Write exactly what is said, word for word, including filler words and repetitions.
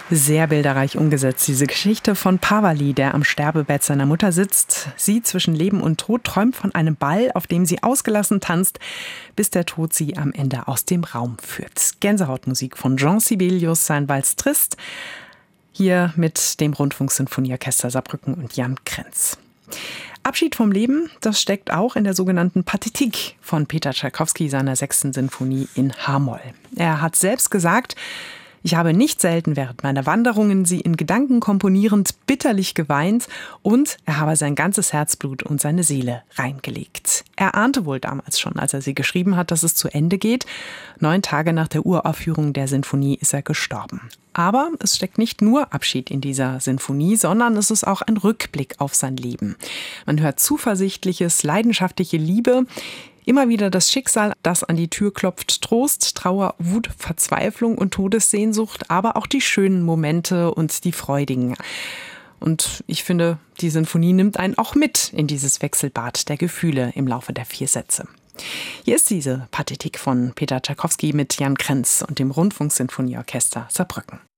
Sehr bilderreich umgesetzt, diese Geschichte von Pavali, der am Sterbebett seiner Mutter sitzt. Sie zwischen Leben und Tod träumt von einem Ball, auf dem sie ausgelassen tanzt, bis der Tod sie am Ende aus dem Raum führt. Gänsehautmusik von Jean Sibelius, sein Valse Triste, hier mit dem Rundfunksinfonieorchester Saarbrücken und Jan Krenz. Abschied vom Leben, das steckt auch in der sogenannten Partitik von Peter Tschaikowski, seiner sechsten Sinfonie in H-Moll. Er hat selbst gesagt: Ich habe nicht selten während meiner Wanderungen sie in Gedanken komponierend bitterlich geweint und er habe sein ganzes Herzblut und seine Seele reingelegt. Er ahnte wohl damals schon, als er sie geschrieben hat, dass es zu Ende geht. Neun Tage nach der Uraufführung der Sinfonie ist er gestorben. Aber es steckt nicht nur Abschied in dieser Sinfonie, sondern es ist auch ein Rückblick auf sein Leben. Man hört zuversichtliches, leidenschaftliche Liebe, immer wieder das Schicksal, das an die Tür klopft, Trost, Trauer, Wut, Verzweiflung und Todessehnsucht, aber auch die schönen Momente und die freudigen. Und ich finde, die Sinfonie nimmt einen auch mit in dieses Wechselbad der Gefühle im Laufe der vier Sätze. Hier ist diese Partitik von Peter Tschaikowski mit Jan Krenz und dem Rundfunksinfonieorchester Saarbrücken.